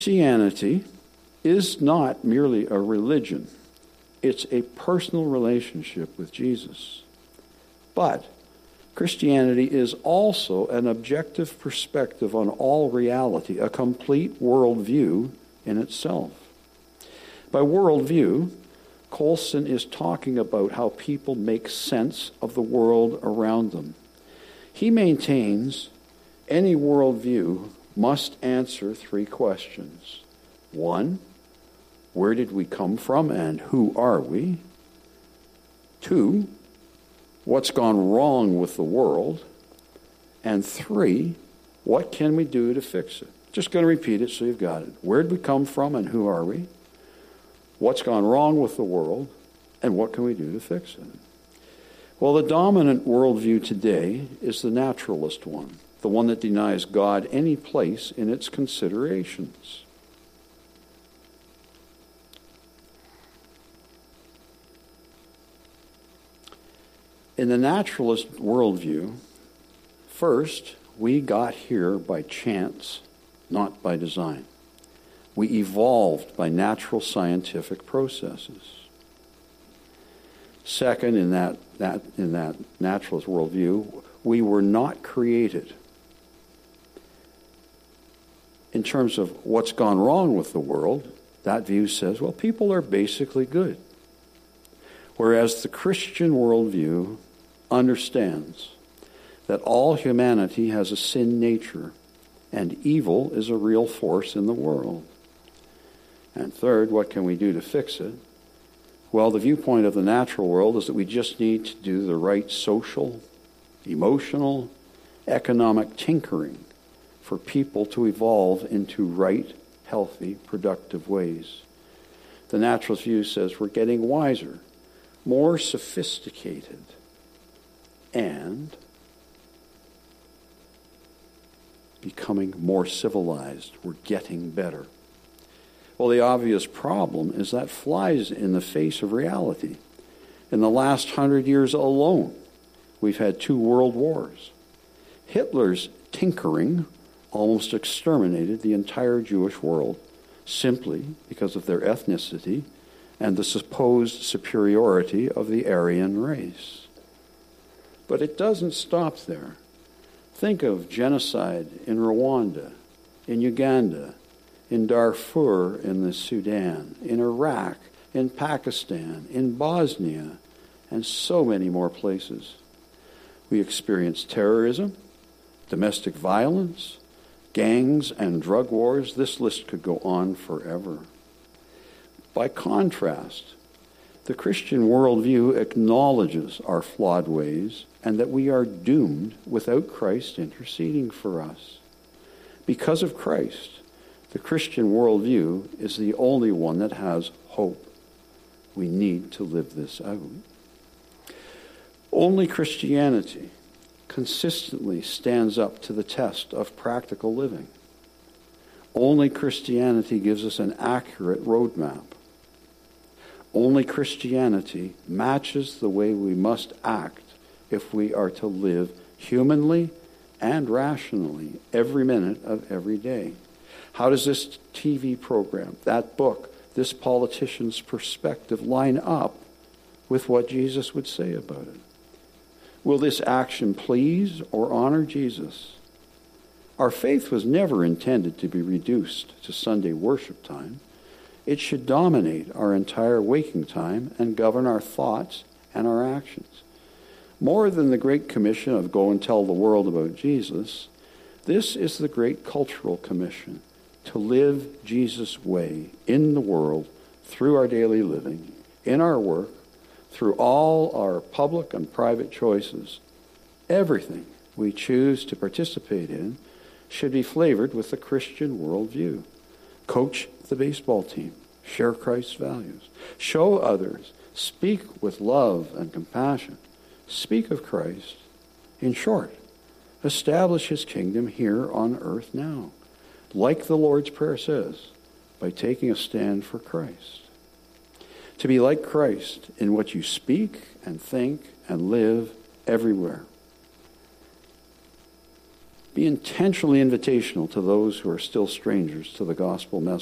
Christianity is not merely a religion. It's a personal relationship with Jesus. But Christianity is also an objective perspective on all reality, a complete worldview in itself. By worldview, Colson is talking about how people make sense of the world around them. He maintains any worldview must answer three questions. 1, where did we come from and who are we? 2, what's gone wrong with the world? And 3, what can we do to fix it? Just going to repeat it so you've got it. Where did we come from and who are we? What's gone wrong with the world? And what can we do to fix it? Well, the dominant worldview today is the naturalist one, the one that denies God any place in its considerations. In the naturalist worldview, first, we got here by chance, not by design. We evolved by natural scientific processes. Second, in that naturalist worldview, we were not created. In terms of what's gone wrong with the world, that view says, well, people are basically good. Whereas the Christian worldview understands that all humanity has a sin nature and evil is a real force in the world. And third, what can we do to fix it? Well, the viewpoint of the natural world is that we just need to do the right social, emotional, economic tinkering for people to evolve into right, healthy, productive ways. The naturalist view says we're getting wiser, more sophisticated, and becoming more civilized. We're getting better. Well, the obvious problem is that flies in the face of reality. In the last 100 years alone, we've had 2 world wars. Hitler's tinkering almost exterminated the entire Jewish world simply because of their ethnicity and the supposed superiority of the Aryan race. But it doesn't stop there. Think of genocide in Rwanda, in Uganda, in Darfur in the Sudan, in Iraq, in Pakistan, in Bosnia, and so many more places. We experience terrorism, domestic violence, gangs and drug wars. This list could go on forever. By contrast, the Christian worldview acknowledges our flawed ways and that we are doomed without Christ interceding for us. Because of Christ, the Christian worldview is the only one that has hope. We need to live this out. Only Christianity consistently stands up to the test of practical living. Only Christianity gives us an accurate roadmap. Only Christianity matches the way we must act if we are to live humanly and rationally every minute of every day. How does this TV program, that book, this politician's perspective line up with what Jesus would say about it? Will this action please or honor Jesus? Our faith was never intended to be reduced to Sunday worship time. It should dominate our entire waking time and govern our thoughts and our actions. More than the Great Commission of go and tell the world about Jesus, this is the Great Cultural Commission, to live Jesus' way in the world through our daily living, in our work, through all our public and private choices. Everything we choose to participate in should be flavored with the Christian worldview. Coach the baseball team, share Christ's values, show others, speak with love and compassion, speak of Christ. In short, establish his kingdom here on earth now, like the Lord's Prayer says, by taking a stand for Christ. To be like Christ in what you speak and think and live everywhere. Be intentionally invitational to those who are still strangers to the gospel message.